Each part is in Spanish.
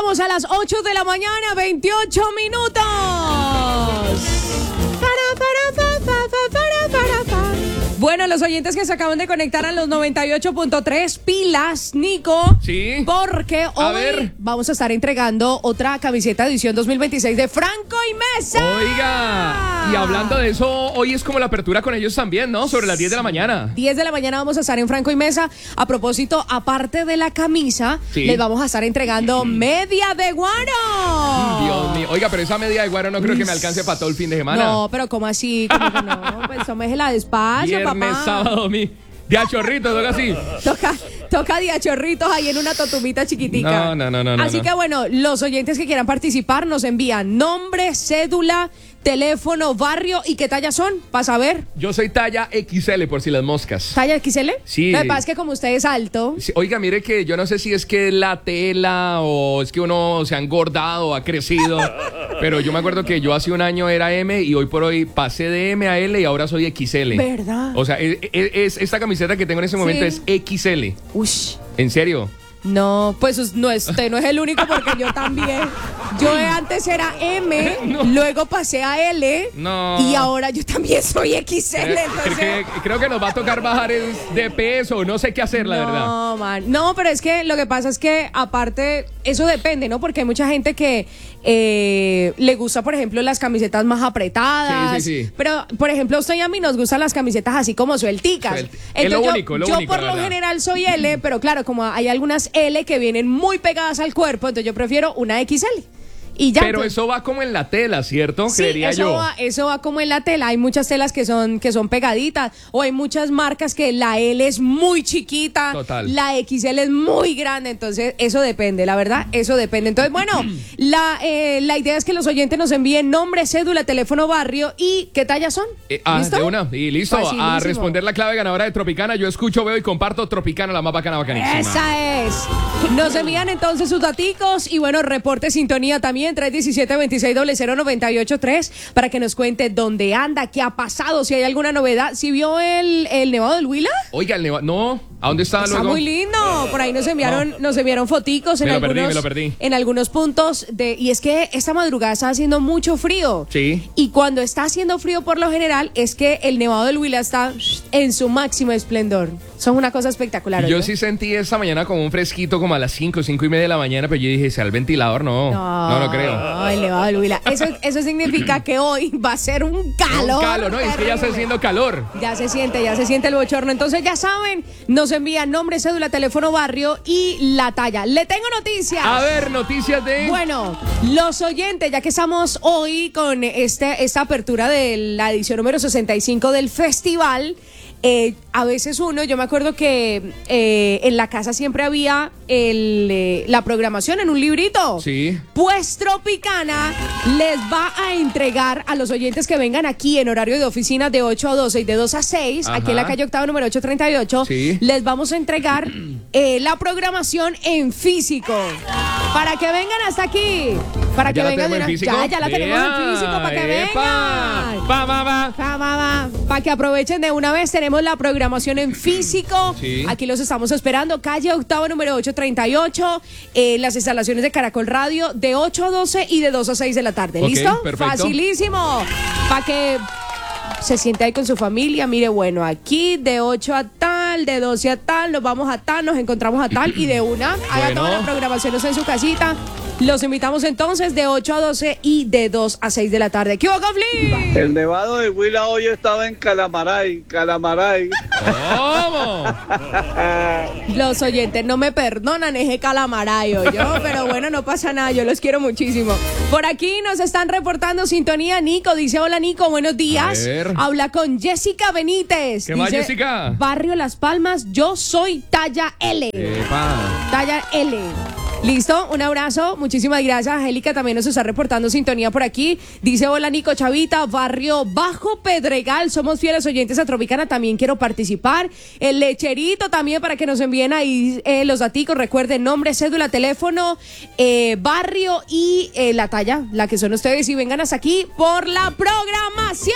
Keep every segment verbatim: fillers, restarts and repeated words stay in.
llegamos a las ocho de la mañana, veintiocho minutos. Para, para, para, para, para, para. Bueno, los oyentes que se acaban de conectar a los noventa y ocho punto tres, pilas, Nico. Sí. Porque A hoy ver. vamos a estar entregando otra camiseta edición dos mil veintiséis de Franco y Mesa. Oiga, y hablando de eso, hoy es como la apertura con ellos también, ¿no? Sobre las diez de la mañana. diez de la mañana vamos a estar en Franco y Mesa. A propósito, aparte de la camisa, Sí. les vamos a estar entregando media de guaro. Dios mío. Oiga, pero esa media de guaro no creo que me alcance para todo el fin de semana. No, pero ¿cómo así? ¿Cómo que no? Pues tómesela despacio, Viernes, papá. sábado, domingo. De a chorrito, toca así. Toca, toca de a chorritos ahí en una totumita chiquitica. No, no, no, no, no, Así no. que bueno, los oyentes que quieran participar nos envían nombre, cédula, teléfono, barrio y qué talla son, para saber. Yo soy talla equis ele, por si las moscas. ¿Talla equis ele? Sí. Lo que pasa es que como usted es alto. Sí, oiga, mire que yo no sé si es que la tela o es que uno se ha engordado, ha crecido, pero yo me acuerdo que yo hace un año era M y hoy por hoy pasé de M a L y ahora soy equis ele. ¿Verdad? O sea, es, es- es- esta camiseta que tengo en ese momento Sí. es equis ele. Ush. ¿En serio? No, pues us- no, usted no es el único porque yo también. Yo antes era M, No. luego pasé a L No. y ahora yo también soy equis ele. Creo, Entonces... que, creo que nos va a tocar bajar es- de peso, no sé qué hacer, la verdad. No, man. No, pero es que lo que pasa es que aparte, eso depende, ¿no? Porque hay mucha gente que eh, le gusta, por ejemplo, las camisetas más apretadas. Sí, sí, sí. Pero, por ejemplo, a usted y a mí nos gustan las camisetas así como suelticas. Suelt- es lo yo, único, es lo yo único, por la lo verdad. general soy L, pero claro, como hay algunas L que vienen muy pegadas al cuerpo, entonces yo prefiero una equis ele. Y ya, Pero entonces- eso va como en la tela, ¿cierto? Sí, Creería eso yo. va, eso va como en la tela. Hay muchas telas que son, que son pegaditas. O hay muchas marcas que la L es muy chiquita. Total. La equis ele es muy grande. Entonces, eso depende, la verdad, eso depende. Entonces, bueno, la, eh, la idea es que los oyentes nos envíen nombre, cédula, teléfono, barrio y qué talla son. Eh, ah, ¿Listo? de una. Y listo, Facilísimo. a responder la clave ganadora de Tropicana. Yo escucho, veo y comparto Tropicana, la más bacana, bacanísima. Esa es. Nos envían entonces sus daticos y bueno, reporte sintonía también tres uno siete, veintiséis cero cero, noventa y ocho tres para que nos cuente dónde anda, qué ha pasado, si hay alguna novedad. ¿Si vio el, el Nevado del Huila? Oiga, el neva... No, ¿a dónde está, Está luego? muy lindo. Por ahí nos enviaron, nos enviaron foticos en Me lo algunos, perdí, me lo perdí. en algunos puntos de, y es que esta madrugada está haciendo mucho frío. Sí. Y cuando está haciendo frío por lo general es que el Nevado del Huila está en su máximo esplendor. Son una cosa espectacular. Yo ¿no? sí sentí esta mañana como un fresquito como a las cinco, cinco y media de la mañana, pero yo dije, ¿sea el ventilador? No, no, no, creo. No, el Nevado del Huila. Eso, eso significa que hoy va a ser un calor. Un calor, ¿no? Es que ya está terrible. haciendo calor. Ya se siente, ya se siente el bochorno. Entonces ya saben, nos envían nombre, cédula, teléfono, barrio y la talla. Le tengo noticias. A ver, noticias de... Bueno, los oyentes, ya que estamos hoy con este, esta apertura de la edición número sesenta y cinco del festival, eh, a veces uno, yo me acuerdo que eh, en la casa siempre había el, eh, la programación en un librito. Sí. Pues Tropicana les va a entregar a los oyentes que vengan aquí en horario de oficina de ocho a doce y de dos a seis, Ajá. aquí en la calle Octava número ochocientos treinta y ocho, Sí. les vamos a entregar eh, la programación en físico. Para que vengan hasta aquí. Para que ¿Ya la vengan tenemos de en una- físico? Ya, ya la tenemos en Ea, físico para que epa. vengan. Va, va, va. Va, va, va. Para que aprovechen de una vez, tenemos la programación en físico. Sí. Aquí los estamos esperando. Calle Octava número ochocientos treinta y ocho. Eh, las instalaciones de Caracol Radio de ocho a doce y de dos a seis de la tarde. Ok, ¿Listo? perfecto. Facilísimo. Para que se siente ahí con su familia. Mire, bueno, aquí de ocho a tal, de doce a tal, nos vamos a tal, nos encontramos a tal y de una. Haga Bueno. toda la programación en su casita. Los invitamos entonces de ocho a doce y de dos a seis de la tarde. ¿Qué hubo, Confli? El Nevado de Huila hoy estaba en Calamaray, Calamaray. ¿Cómo? Los oyentes no me perdonan ese calamarayo, yo, pero bueno, no pasa nada, yo los quiero muchísimo. Por aquí nos están reportando sintonía Nico, dice hola Nico, buenos días. A ver. Habla con Jessica Benítez. ¿Qué más, Dice, Jessica? Barrio Las Palmas, yo soy talla L. Epa. Talla L. Listo, un abrazo, muchísimas gracias. Angélica también nos está reportando sintonía por aquí. Dice, hola Nico Chavita, Barrio Bajo Pedregal, somos fieles oyentes a Tropicana, también quiero participar. El Lecherito también para que nos envíen ahí eh, los daticos, recuerden nombre, cédula, teléfono, eh, barrio y eh, la talla, la que son ustedes y vengan hasta aquí por la programación.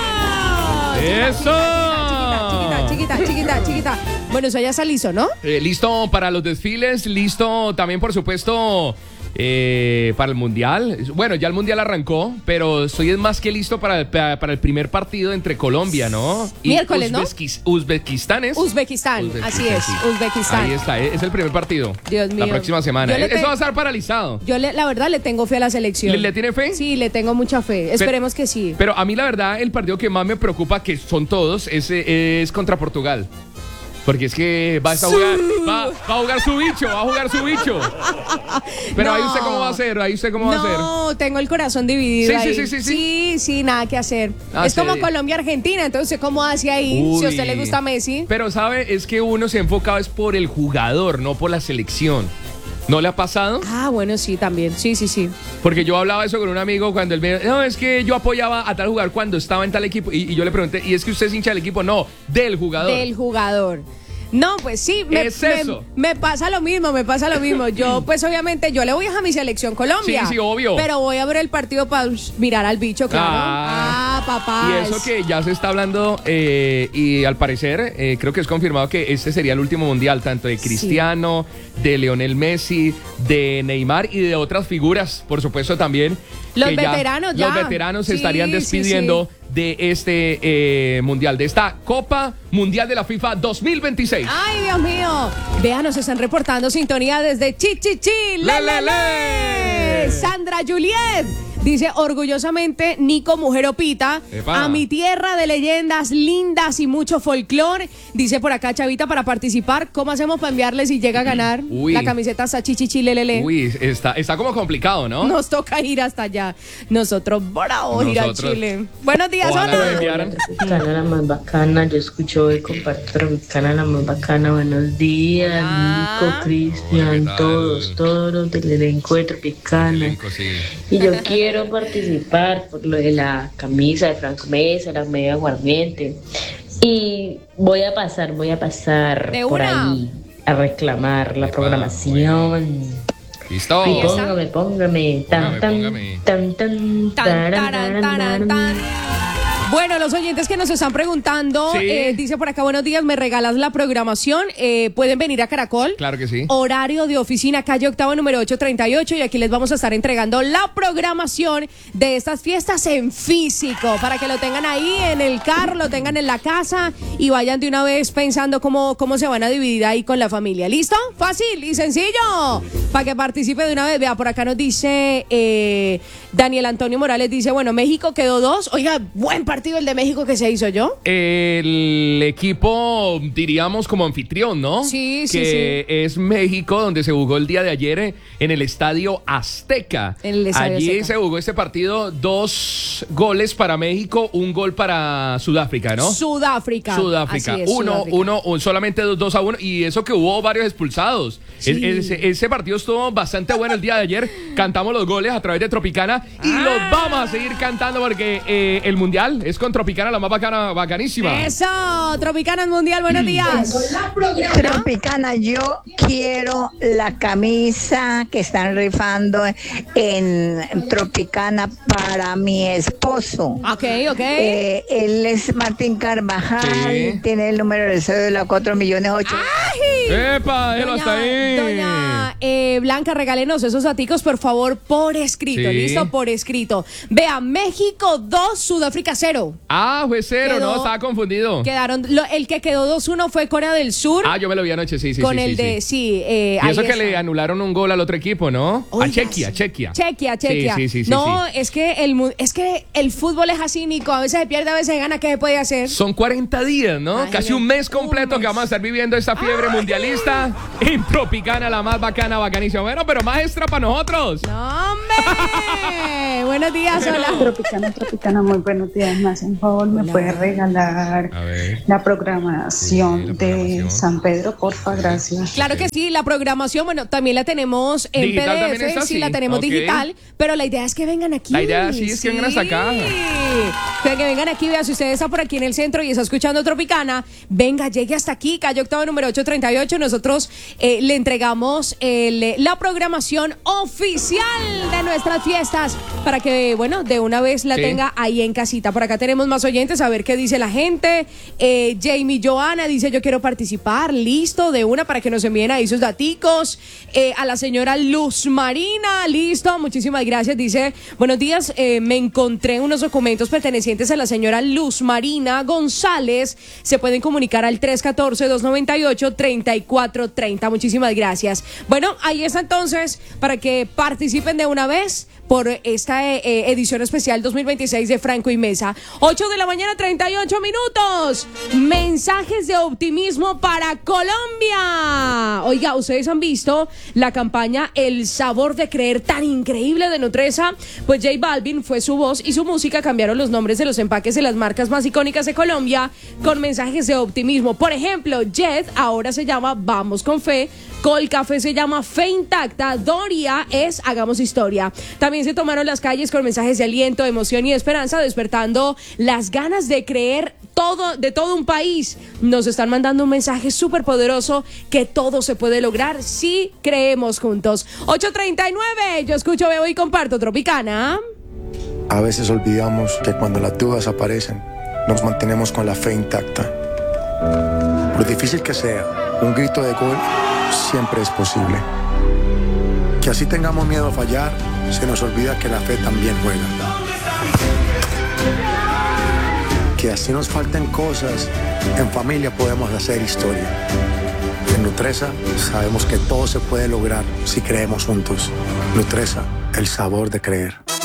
¡Eso! Chiquita, chiquita, chiquita, chiquita, chiquita. Bueno, eso ya está listo, ¿no? Eh, listo para los desfiles, listo también, por supuesto, eh, para el Mundial. Bueno, ya el Mundial arrancó, pero estoy más que listo para el, para el primer partido entre Colombia, ¿no? Y Miércoles, ¿no? Uzbekis- Uzbekistán es. Uzbekistán, Uzbekistán, así es, sí. Uzbekistán. Ahí está, es el primer partido. Dios mío. La próxima semana. Yo le Eso te- va a estar paralizado. Yo le- la verdad le tengo fe a la selección. ¿Le, le tiene fe? Sí, le tengo mucha fe. Esperemos que sí. Pero a mí la verdad el partido que más me preocupa, que son todos, es, eh, es contra Portugal. Porque es que va a, jugar, va, va a jugar su bicho, va a jugar su bicho. Pero No. ahí usted cómo va a hacer, ahí usted cómo va a hacer. No, tengo el corazón dividido. Sí, ahí. sí, sí, sí, sí. Sí, sí, nada que hacer. Ah, es sí. como Colombia-Argentina, entonces, ¿cómo hace ahí? Uy. Si a usted le gusta Messi. Pero sabe, es que uno se ha enfocado es por el jugador, no por la selección. ¿No le ha pasado? Ah, bueno, sí, también. Sí, sí, sí. Porque yo hablaba eso con un amigo cuando él me no, es que yo apoyaba a tal jugador cuando estaba en tal equipo. Y, y yo le pregunté, ¿y es que usted es hincha del equipo? No, del jugador. Del jugador. No, pues sí, me, Es me- eso. me pasa lo mismo, me pasa lo mismo. Yo, pues obviamente, yo le voy a mi selección Colombia. Sí, sí, obvio. Pero voy a ver el partido para mirar al bicho, claro. Ah. Ah, papá. Y eso que ya se está hablando, eh, y al parecer, eh, creo que es confirmado que este sería el último mundial, tanto de Cristiano, de Lionel Messi, de Neymar y de otras figuras, por supuesto, también. Los que veteranos ya. Los veteranos se Sí, estarían sí, despidiendo sí. de este eh, mundial, de esta Copa Mundial de la FIFA dos mil veintiséis. Ay, Dios mío. Vean, nos están reportando sintonía desde Chichichi. Le, le, le. Sandra Juliet. Dice orgullosamente Nico Mujeropita, Epa. a mi tierra de leyendas lindas y mucho folclore. Dice por acá Chavita para participar. ¿Cómo hacemos para enviarle si llega a ganar Uy. la camiseta Sachichichi Lelele? Uy, está, está como complicado, ¿no? Nos toca ir hasta allá. Nosotros, bravos, ir a Nosotros. Chile. Buenos días, Ojalá lo Ana. enviaran. Tropicana la más bacana, yo escucho hoy comparto Tropicana la más bacana, buenos días, Hola. Nico, Cristian, Hola, ¿qué tal? todos, todos los del elenco de Tropicana. Elenco, sí. Y yo quiero participar por lo de la camisa de Franco Mesa, la media aguardiente. Y voy a pasar, voy a pasar De por una. ahí a reclamar la Epa, programación. Listo. Y póngame, póngame, tan, tan, Póngame, tan, tan, Tan, taran, taran, taran, taran, tan. Bueno, los oyentes que nos están preguntando, Sí. eh, dice por acá, buenos días, ¿me regalas la programación? Eh, ¿Pueden venir a Caracol? Claro que sí. Horario de oficina, calle Octava, número ocho treinta y ocho, y aquí les vamos a estar entregando la programación de estas fiestas en físico, para que lo tengan ahí en el carro, lo tengan en la casa y vayan de una vez pensando cómo, cómo se van a dividir ahí con la familia. ¿Listo? Fácil y sencillo. Para que participe de una vez. Vea, por acá nos dice eh, Daniel Antonio Morales, dice, bueno, México quedó dos. Oiga, buen partido el de México que se hizo yo. El equipo, diríamos, como anfitrión, ¿no? Sí, sí, que es México, donde se jugó el día de ayer eh, en el Estadio Azteca. En el Estadio Allí Azteca. se jugó este partido, dos goles para México, un gol para Sudáfrica, ¿no? Sudáfrica. Sudáfrica. Así es, uno, Sudáfrica. uno, un- solamente dos, dos a uno. Y eso que hubo varios expulsados. Sí. Es- ese, ese partido estuvo bastante bueno el día de ayer. Cantamos los goles a través de Tropicana y Ah. los vamos a seguir cantando porque eh, el mundial es con Tropicana, la más bacana, bacanísima. Eso, Tropicana Mundial, buenos días. Tropicana, yo quiero la camisa que están rifando en Tropicana para mi esposo. Ok, ok. Eh, él es Martín Carvajal, Sí. tiene el número de cédula cuatro millones ocho. ¡Epa! Déjalo hasta ahí. doña eh, Blanca, regálenos esos daticos, por favor, por escrito. Sí. ¿Listo? Por escrito. Vea, México dos, Sudáfrica cero. Ah, fue cero, Quedó- no, estaba confundido. Quedaron, lo- el que quedó dos uno fue Corea del Sur. Ah, yo me lo vi anoche, sí, sí, con sí. el sí, de, sí. sí, eh, Y ahí eso que está. le anularon un gol al otro equipo, ¿no? Oiga, a Chequia, sí. Chequia. Chequia, Chequia. Sí, sí, sí, sí, no, sí. es que el mu- es que el fútbol es así, Nico. A veces se pierde, a veces se gana. ¿Qué se puede hacer? Son cuarenta días, ¿no? Ay, Casi un mes completo un que vamos a estar viviendo esta fiebre mundialista en Tropicana, la más bacana, bacanísima. Bueno, pero más extra para nosotros. ¡No, hombre! Buenos días, hola. Tropicana, Tropicana, muy buenos días. Me hacen favor, me Hola. puedes regalar A ver. la programación Sí, la de programación. San Pedro, porfa, gracias. Claro que sí, la programación, bueno, también la tenemos en ¿Digital P D también F, está? sí, Sí, la tenemos ok. digital, pero la idea es que vengan aquí. La idea sí es que vengan hasta acá. Que, que vengan aquí, vea, si usted está por aquí en el centro y está escuchando Tropicana, venga, llegue hasta aquí, calle Octava número ocho treinta y ocho, nosotros eh, le entregamos el, la programación oficial de nuestras fiestas para que que, bueno, de una vez la Sí. tenga ahí en casita. Por acá tenemos más oyentes, a ver qué dice la gente. Eh, Jamie Johanna dice, yo quiero participar, listo, de una para que nos envíen ahí sus daticos. Eh, a la señora Luz Marina, listo, muchísimas gracias. Dice, buenos días, eh, me encontré unos documentos pertenecientes a la señora Luz Marina González. Se pueden comunicar al tres uno cuatro, dos nueve ocho, tres cuatro tres cero. Muchísimas gracias. Bueno, ahí está entonces, para que participen de una vez por esta eh, edición especial dos mil veintiséis de Franco y Mesa. ocho de la mañana, treinta y ocho minutos. Mensajes de optimismo para Colombia. Oiga, ¿ustedes han visto la campaña El Sabor de Creer tan increíble de Nutresa? Pues J Balvin fue su voz y su música cambiaron los nombres de los empaques de las marcas más icónicas de Colombia con mensajes de optimismo. Por ejemplo, Jet ahora se llama Vamos con Fe, Colcafé se llama Fe Intacta, Doria es Hagamos Historia. También se tomaron las calles con mensajes de aliento, emoción y esperanza, despertando las ganas de creer todo, de todo un país. Nos están mandando un mensaje súper poderoso que todo se puede lograr si creemos juntos. ocho treinta y nueve, yo escucho, veo y comparto Tropicana. A veces olvidamos que cuando las dudas aparecen, nos mantenemos con la fe intacta. Por difícil que sea, un grito de gol siempre es posible. Que así tengamos miedo a fallar, se nos olvida que la fe también juega. Que así nos falten cosas, en familia podemos hacer historia. En Nutresa sabemos que todo se puede lograr si creemos juntos. Nutresa, el sabor de creer.